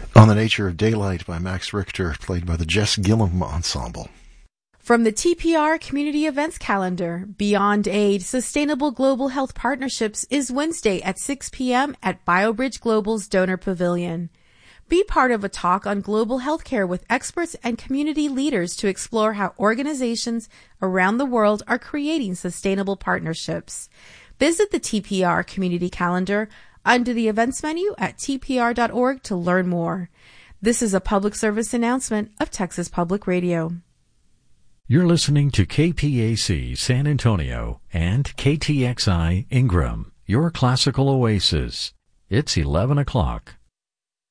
On the Nature of Daylight by Max Richter, played by the Jess Gillum Ensemble. From the TPR Community Events Calendar, Beyond Aid Sustainable Global Health Partnerships is Wednesday at 6 p.m. at BioBridge Global's Donor Pavilion. Be part of a talk on global healthcare with experts and community leaders to explore how organizations around the world are creating sustainable partnerships. Visit the TPR Community Calendar under the events menu at tpr.org to learn more. This is a public service announcement of Texas Public Radio. You're listening to KPAC San Antonio and KTXI Ingram, your classical oasis. It's 11 o'clock.